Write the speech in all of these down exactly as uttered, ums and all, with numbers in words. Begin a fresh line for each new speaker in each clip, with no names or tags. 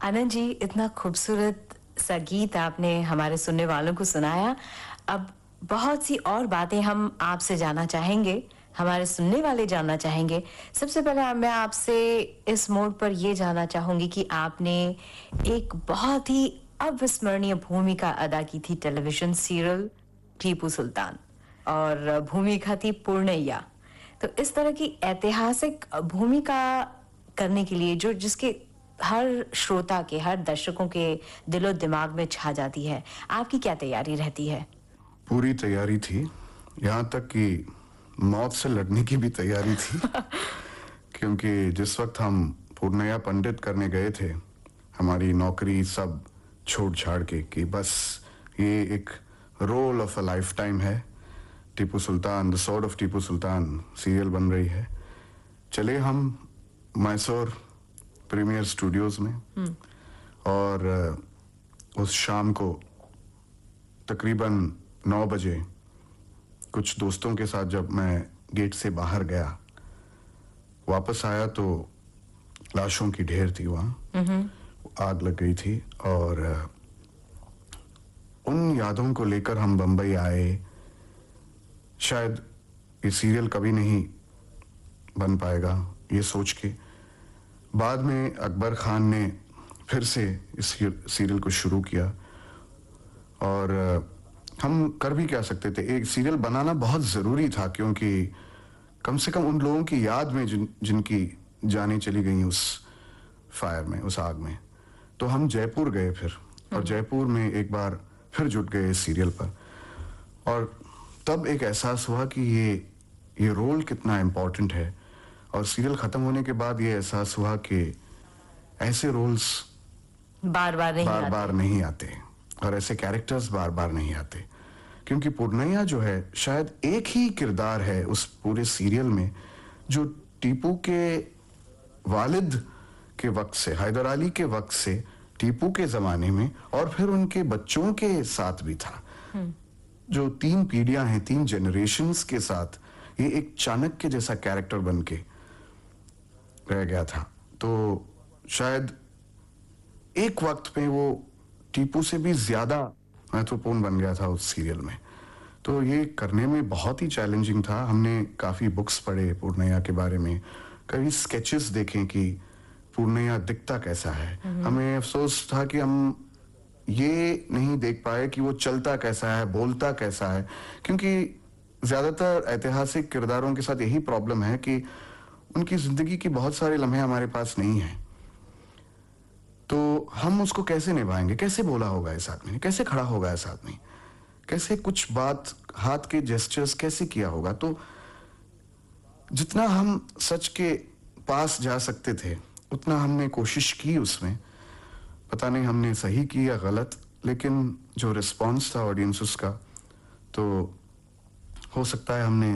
आनंद जी, इतना खूबसूरत सा गीत आपने हमारे सुनने वालों को सुनाया। अब बहुत सी और बातें हम आपसे जानना चाहेंगे, हमारे सुनने वाले जानना चाहेंगे। सबसे पहले मैं आपसे इस मोड पर ये जानना चाहूंगी कि आपने एक बहुत ही अविस्मरणीय भूमिका अदा की थी टेलीविजन सीरियल टीपू सुल्तान, और भूमिका थी पूर्णैया। तो इस तरह की ऐतिहासिक भूमिका करने के लिए जो जिसके हर श्रोता के, हर दर्शकों के दिलो दिमाग में छा जाती है, आपकी क्या तैयारी रहती है?
पूरी तैयारी थी, यहाँ तक कि मौत से लड़ने की भी तैयारी थी। क्योंकि जिस वक्त हम पूर्णैया पंडित करने गए थे, हमारी नौकरी सब छोड़ छाड़ के कि बस ये एक role of a life time है, Tipu Sultan, the sword of Tipu Sultan serial बन रही है। चले हम मैसूर प्रीमियर स्टूडियोज में, और उस शाम को तकरीबन नौ बजे कुछ दोस्तों के साथ जब मैं गेट से बाहर गया, वापस आया तो लाशों की ढेर थी वहाँ, आग लग गई थी। और उन यादों को लेकर हम बंबई आए। शायद ये सीरियल कभी नहीं बन पाएगा, ये सोच के बाद में अकबर खान ने फिर से इस सीरियल को शुरू किया। और हम कर भी क्या सकते थे, एक सीरियल बनाना बहुत ज़रूरी था, क्योंकि कम से कम उन लोगों की याद में जिन जिनकी जानें चली गई उस फायर में, उस आग में। तो हम जयपुर गए फिर, और जयपुर में एक बार फिर जुट गए इस सीरियल पर। और तब एक एहसास हुआ कि ये ये रोल कितना इम्पोर्टेंट है। और सीरियल ख़त्म होने के बाद ये एहसास हुआ कि ऐसे रोल्स
बार बार नहीं
बार
आते।
बार नहीं आते, और ऐसे कैरेक्टर्स बार बार नहीं आते। क्योंकि पूर्णैया जो है, शायद एक ही किरदार है उस पूरे सीरियल में जो टीपू के वालिद के वक्त से, हैदर अली के वक्त से, टीपू के ज़माने में और फिर उनके बच्चों के साथ भी था। जो तीन पीढ़ियां हैं, तीन जनरेशन्स के साथ ये एक चाणक्य जैसा कैरेक्टर बन के रह गया था। तो शायद एक वक्त पे वो टीपू से भी ज्यादा महत्वपूर्ण बन गया था उस सीरियल में। तो ये करने में बहुत ही चैलेंजिंग था। हमने काफी बुक्स पढ़े पूर्णैया के बारे में, कई स्केचेस देखे कि पूर्णैया दिखता कैसा है। हमें अफसोस था कि हम ये नहीं देख पाए कि वो चलता कैसा है, बोलता कैसा है। क्योंकि ज्यादातर ऐतिहासिक किरदारों के साथ यही प्रॉब्लम है कि उनकी जिंदगी की बहुत सारे लम्हे हमारे पास नहीं है। तो हम उसको कैसे निभाएंगे, कैसे बोला होगा इस आदमी ने, कैसे खड़ा होगा इस आदमी, कैसे कुछ बात, हाथ के जेस्चर्स कैसे किया होगा। तो जितना हम सच के पास जा सकते थे उतना हमने कोशिश की उसमें। पता नहीं हमने सही की या गलत, लेकिन जो रिस्पॉन्स था ऑडियंसेस का, तो हो सकता है हमने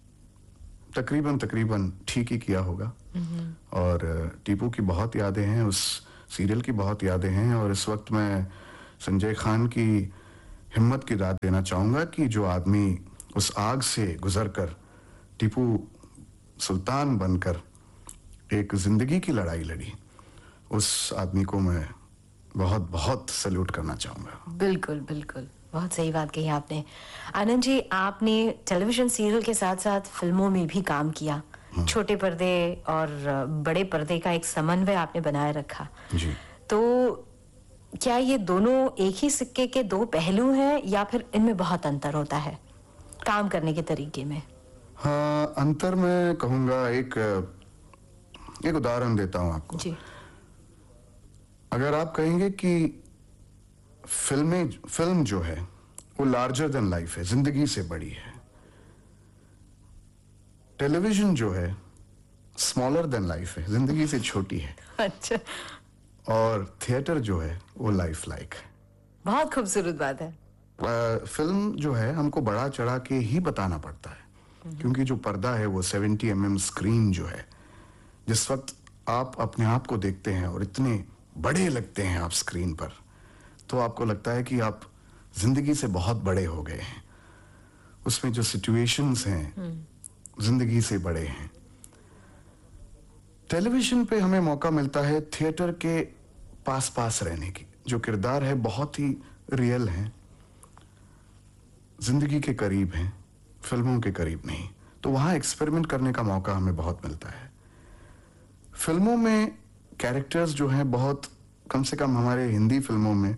तकरीबन तकरीबन ठीक ही किया होगा। और टीपू की बहुत यादें हैं, उस सीरियल की बहुत यादें हैं। और इस वक्त मैं संजय खान की हिम्मत की दाद देना चाहूँगा कि जो आदमी उस आग से गुजरकर टीपू सुल्तान बनकर एक जिंदगी की लड़ाई लड़ी, उस आदमी को मैं बहुत बहुत सैल्यूट करना चाहूँगा।
बिल्कुल बिल्कुल, बहुत सही बात कही आपने। आनंद जी, आपने टेलीविजन सीरियल के साथ साथ फिल्मों में भी काम किया। छोटे पर्दे और बड़े पर्दे का एक समन्वय आपने बनाए रखा
जी।
तो क्या ये दोनों एक ही सिक्के के दो पहलू हैं, या फिर इनमें बहुत अंतर होता है काम करने के तरीके में?
हाँ, अंतर मैं कहूँगा, एक एक उदाहरण देता हूँ आपको
जी।
अगर आप कहेंगे कि फिल्में फिल्म जो है वो लार्जर देन लाइफ है, जिंदगी से बड़ी है। टेलीविजन जो है स्मॉलर देन लाइफ है, जिंदगी से छोटी है।
अच्छा।
और थिएटर जो है वो लाइफ लाइक है।
बहुत खूबसूरत बात है।
आ, फिल्म जो है हमको बड़ा चढ़ा के ही बताना पड़ता है, क्योंकि जो पर्दा है वो सेवेंटी एम एम स्क्रीन जो है, जिस वक्त आप अपने आप को देखते हैं और इतने बड़े लगते हैं आप स्क्रीन पर, तो आपको लगता है कि आप जिंदगी से बहुत बड़े हो गए हैं। उसमें जो सिचुएशंस हैं जिंदगी से बड़े हैं। टेलीविजन पे हमें मौका मिलता है थिएटर के पास पास रहने की, जो किरदार है बहुत ही रियल हैं, जिंदगी के करीब हैं, फिल्मों के करीब नहीं। तो वहां एक्सपेरिमेंट करने का मौका हमें बहुत मिलता है। फिल्मों में कैरेक्टर्स जो हैं बहुत, कम से कम हमारे हिंदी फिल्मों में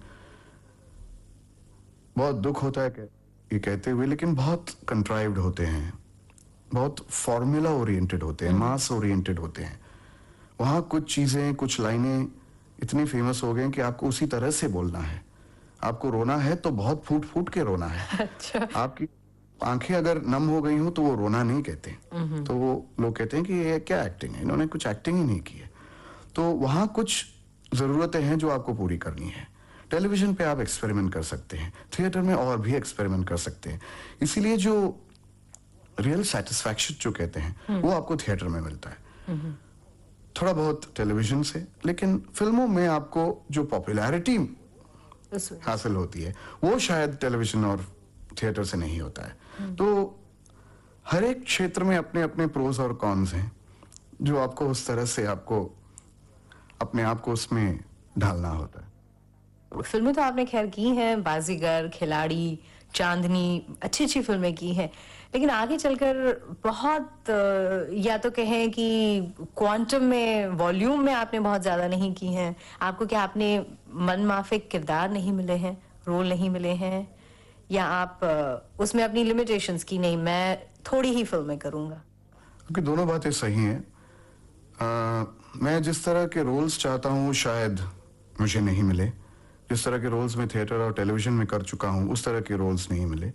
बहुत दुख होता है ये कहते हुए, लेकिन बहुत कंट्राइव्ड होते हैं, बहुत फॉर्मूला ओरिएंटेड होते हैं, मास ओरिएंटेड होते हैं। वहां कुछ चीजें, कुछ लाइनें इतनी फेमस हो गई कि आपको उसी तरह से बोलना है। आपको रोना है तो बहुत फूट फूट के रोना है।
अच्छा।
आपकी आंखें अगर नम हो गई हो तो वो रोना नहीं कहते, तो वो लोग कहते हैं कि ये क्या एक्टिंग है, इन्होंने कुछ एक्टिंग ही नहीं की है। तो वहां कुछ जरूरतें हैं जो आपको पूरी करनी है। टेलीविजन पे आप एक्सपेरिमेंट कर सकते हैं, थिएटर में और भी एक्सपेरिमेंट कर सकते हैं। इसीलिए जो रियल सेटिस्फैक्शन जो कहते हैं वो आपको थिएटर में मिलता है, थोड़ा बहुत टेलीविजन से, लेकिन फिल्मों में आपको जो पॉपुलैरिटी हासिल होती है वो शायद टेलीविजन और थिएटर से नहीं होता है। तो हर एक क्षेत्र में अपने अपने प्रोज और कॉन्स हैं, जो आपको उस तरह से आपको अपने आप को उसमें ढालना होता है।
फिल्में तो आपने खैर की हैं, बाजीगर, खिलाड़ी, चांदनी, अच्छी अच्छी फिल्में की हैं, लेकिन आगे चलकर बहुत, या तो कहें कि क्वांटम में, वॉल्यूम में आपने बहुत ज्यादा नहीं की हैं। आपको क्या आपने मन माफिक किरदार नहीं मिले हैं, रोल नहीं मिले हैं, या आप उसमें अपनी लिमिटेशंस की, नहीं मैं थोड़ी ही फिल्में करूंगा?
क्योंकि दोनों बातें सही हैं। आ, मैं जिस तरह के रोल्स चाहता हूँ शायद मुझे नहीं मिले, जिस तरह के रोल्स में थिएटर और टेलीविजन में कर चुका हूँ उस तरह के रोल्स नहीं मिले।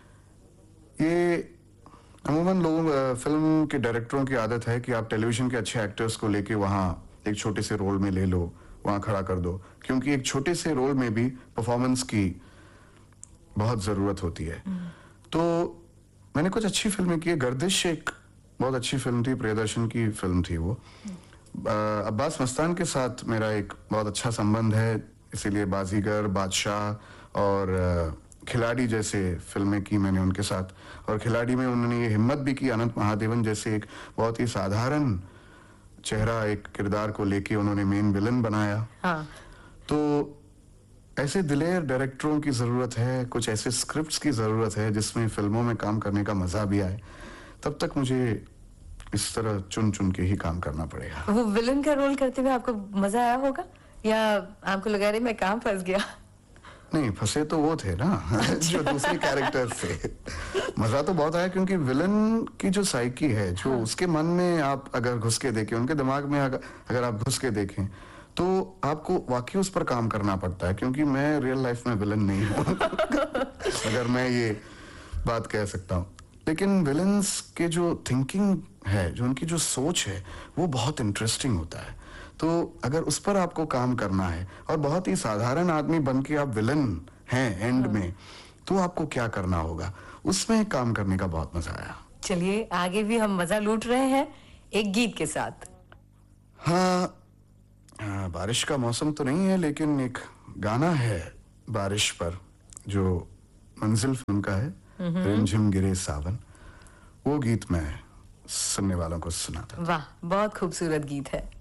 ये अमूमन लोगों, फिल्म के डायरेक्टरों की आदत है कि आप टेलीविजन के अच्छे एक्टर्स को लेके वहाँ एक छोटे से रोल में ले लो, वहाँ खड़ा कर दो, क्योंकि एक छोटे से रोल में भी परफॉर्मेंस की बहुत जरूरत होती है। तो मैंने कुछ अच्छी फिल्में की है। गर्दिश एक बहुत अच्छी फिल्म थी, प्रियदर्शन की फिल्म थी वो। अब्बास मस्तान के साथ मेरा एक बहुत अच्छा संबंध है, इसीलिए बाजीगर, बादशाह और खिलाड़ी जैसे फिल्में की मैंने उनके साथ। और खिलाड़ी में उन्होंने ये हिम्मत भी की, अनंत महादेवन जैसे एक बहुत ही साधारण चेहरा, एक किरदार को लेके उन्होंने मेन विलन बनाया।
हाँ।
तो ऐसे दिलेर डायरेक्टरों की जरूरत है, कुछ ऐसे स्क्रिप्ट्स की जरूरत है जिसमें फिल्मों में काम करने का मजा भी आए। तब तक मुझे इस तरह चुन चुन के ही काम करना पड़ेगा।
वो विलन का रोल करते हुए आपको मजा आया होगा, या आपको लगा रहे मैं कहाँ फंस गया?
नहीं, फंसे तो वो थे ना जो दूसरे कैरेक्टर थे। मजा तो बहुत आया, क्योंकि विलन की जो साइकी है, जो हाँ। उसके मन में आप अगर घुस के देखें, उनके दिमाग में अगर, अगर आप घुस के देखें तो आपको वाकई उस पर काम करना पड़ता है, क्योंकि मैं रियल लाइफ में विलन नहीं हूँ अगर मैं ये बात कह सकता हूँ। लेकिन विलन्स के जो थिंकिंग है, जो उनकी जो सोच है, वो बहुत इंटरेस्टिंग होता है। तो अगर उस पर आपको काम करना है और बहुत ही साधारण आदमी बन के आप विलन हैं एंड में, तो आपको क्या करना होगा, उसमें काम करने का बहुत मजा आया।
चलिए आगे भी हम मजा लूट रहे हैं एक गीत के साथ।
हाँ, हाँ, बारिश का मौसम तो नहीं है, लेकिन एक गाना है बारिश पर जो मंजिल फिल्म का है, रिमझिम गिरे सावन, वो गीत मैं सुनने वालों को सुनाता।
वाह, बहुत खूबसूरत गीत है।